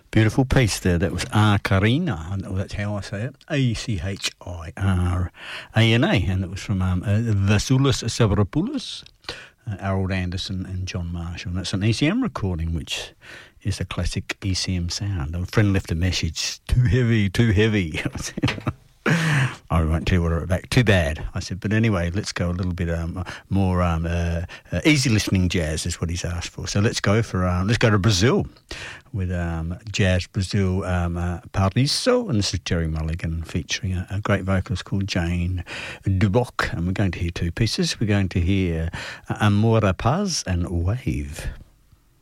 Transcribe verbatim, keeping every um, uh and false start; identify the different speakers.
Speaker 1: Beautiful piece there. That was Acarina, and that's how I say it. A C H I R A N A, and it was from um, uh, Vasilis Stavropoulos, uh, Harold Anderson, and John Marshall. And that's an E C M recording, which is a classic E C M sound. A friend left a message: "Too heavy, too heavy." I won't tell you what I wrote back. Too bad, I said. But anyway, let's go a little bit um, more um, uh, uh, easy listening jazz is what he's asked for. So let's go for um, let's go to Brazil with um, Jazz Brazil um, uh, Paraíso, and this is Jerry Mulligan featuring a, a great vocalist called Jane Duboc. And we're going to hear two pieces. We're going to hear uh, Amor à Paz and Wave.